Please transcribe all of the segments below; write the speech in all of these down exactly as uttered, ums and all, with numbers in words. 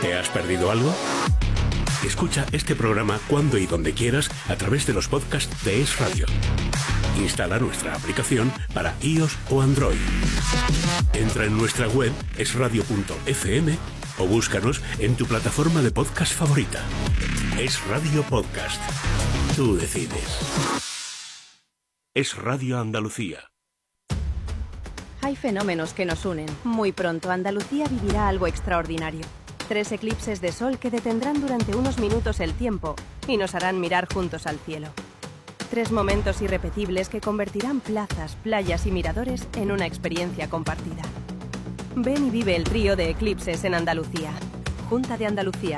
¿Te has perdido algo? Escucha este programa cuando y donde quieras a través de los podcasts de Es Radio. Instala nuestra aplicación para iOS o Android. Entra en nuestra web es radio punto efe eme o búscanos en tu plataforma de podcast favorita. Es Radio Podcast. Tú decides. Es Radio Andalucía. Hay fenómenos que nos unen. Muy pronto Andalucía vivirá algo extraordinario. Tres eclipses de sol que detendrán durante unos minutos el tiempo y nos harán mirar juntos al cielo. Tres momentos irrepetibles que convertirán plazas, playas y miradores en una experiencia compartida. Ven y vive el trío de eclipses en Andalucía. Junta de Andalucía.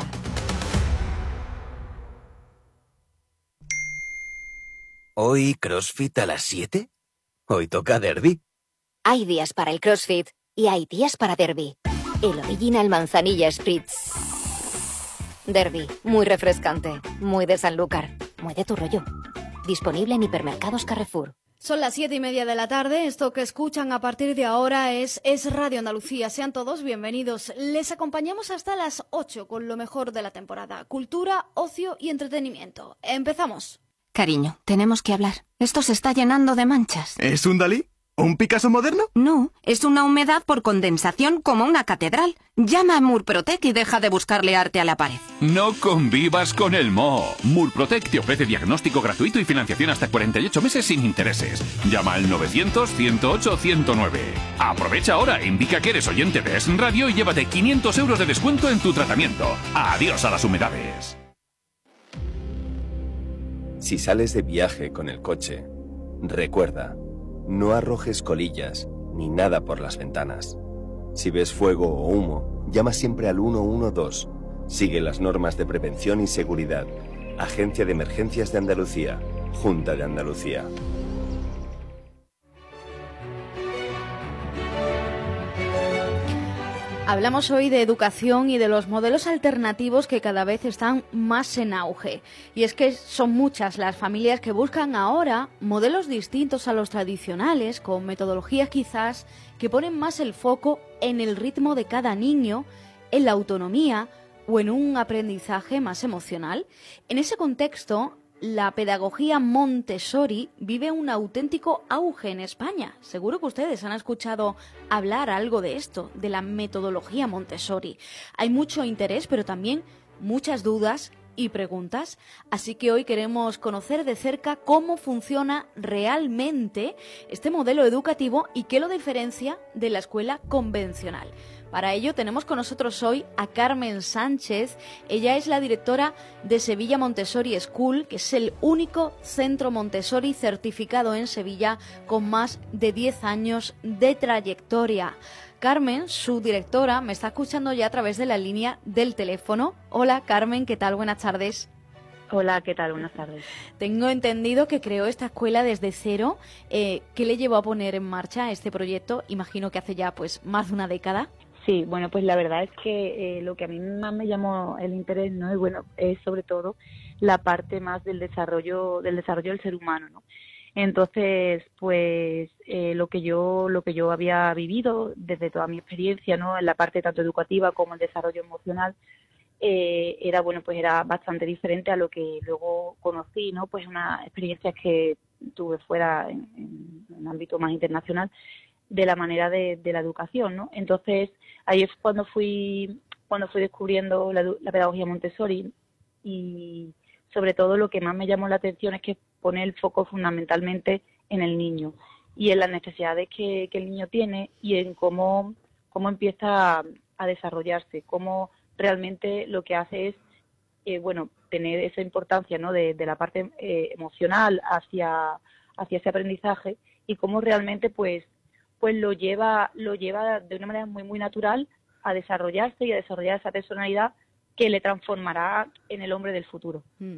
¿Hoy CrossFit a las siete? Hoy toca derbi. Hay días para el CrossFit y hay días para derbi. El Original Manzanilla Spritz. Derbi, muy refrescante, muy de Sanlúcar, muy de tu rollo. Disponible en hipermercados Carrefour. Son las siete y media de la tarde. Esto que escuchan a partir de ahora es, es Radio Andalucía. Sean todos bienvenidos. Les acompañamos hasta las ocho con lo mejor de la temporada. Cultura, ocio y entretenimiento. Empezamos. Cariño, tenemos que hablar. Esto se está llenando de manchas. ¿Es un Dalí? ¿Un Picasso moderno? No, es una humedad por condensación como una catedral. Llama a Murprotec y deja de buscarle arte a la pared. No convivas con el moho. Murprotec te ofrece diagnóstico gratuito y financiación hasta cuarenta y ocho meses sin intereses. Llama al novecientos, ciento ocho, ciento nueve. Aprovecha ahora, indica que eres oyente de Es Radio y llévate quinientos euros de descuento en tu tratamiento. Adiós a las humedades. Si sales de viaje con el coche, recuerda, no arrojes colillas ni nada por las ventanas. Si ves fuego o humo, llama siempre al uno uno dos. Sigue las normas de prevención y seguridad. Agencia de Emergencias de Andalucía. Junta de Andalucía. Hablamos hoy de educación y de los modelos alternativos que cada vez están más en auge. Y es que son muchas las familias que buscan ahora modelos distintos a los tradicionales, con metodologías quizás que ponen más el foco en el ritmo de cada niño, en la autonomía o en un aprendizaje más emocional. En ese contexto, la pedagogía Montessori vive un auténtico auge en España. Seguro que ustedes han escuchado hablar algo de esto, de la metodología Montessori. Hay mucho interés, pero también muchas dudas y preguntas. Así que hoy queremos conocer de cerca cómo funciona realmente este modelo educativo y qué lo diferencia de la escuela convencional. Para ello tenemos con nosotros hoy a Carmen Sánchez. Ella es la directora de Sevilla Montessori School, que es el único centro Montessori certificado en Sevilla con más de diez años de trayectoria. Carmen, su directora, me está escuchando ya a través de la línea del teléfono. Hola Carmen, ¿qué tal? Buenas tardes. Hola, ¿qué tal? Buenas tardes. Tengo entendido que creó esta escuela desde cero. Eh, ¿Qué le llevó a poner en marcha este proyecto? Imagino que hace ya pues más de una década. Sí, bueno, pues la verdad es que eh, lo que a mí más me llamó el interés, ¿no? Y bueno, es sobre todo la parte más del desarrollo del desarrollo del ser humano, ¿no? Entonces, pues eh, lo que yo lo que yo había vivido desde toda mi experiencia, ¿no? En la parte tanto educativa como el desarrollo emocional, eh, era bueno, pues era bastante diferente a lo que luego conocí, ¿no? Pues una experiencia que tuve fuera en, en un ámbito más internacional, de la manera de, de la educación, ¿no? Entonces, ahí es cuando fui cuando fui descubriendo la, la pedagogía Montessori y sobre todo lo que más me llamó la atención es que pone el foco fundamentalmente en el niño y en las necesidades que, que el niño tiene y en cómo, cómo empieza a, a desarrollarse, cómo realmente lo que hace es, eh, bueno, tener esa importancia, ¿no? de, de la parte eh, emocional hacia, hacia ese aprendizaje y cómo realmente, pues, pues lo lleva lo lleva de una manera muy muy natural a desarrollarse y a desarrollar esa personalidad que le transformará en el hombre del futuro.